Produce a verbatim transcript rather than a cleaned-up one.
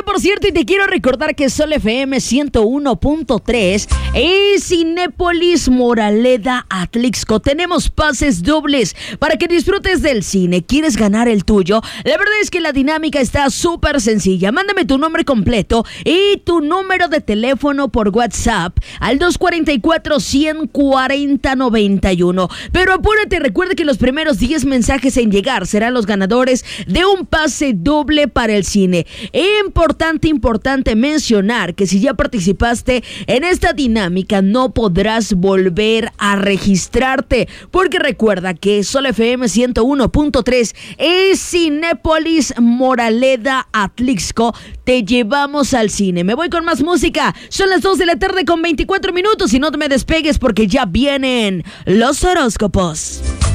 por cierto, y te quiero recordar que Sol F M ciento uno punto tres y Cinépolis Moraleda Atlixco tenemos pases dobles para que disfrutes del cine. ¿Quieres ganar el tuyo? La verdad es que la dinámica está súper sencilla. Mándame tu nombre completo y tu número de teléfono por WhatsApp al dos cuatro cuatro, uno cero cuatro, nueve uno. Pero apúrate, recuerda que los primeros diez mensajes en llegar serán los ganadores de un pase doble para el cine. Importante, importante mencionar que si ya participaste en esta dinámica no podrás volver a registrarte, porque recuerda que Sol F M ciento uno punto tres y Cinépolis Moraleda Atlixco te llevamos al cine. Me voy con más música. Son las dos de la tarde con veinticuatro minutos y no te me despegues porque ya vienen los horóscopos.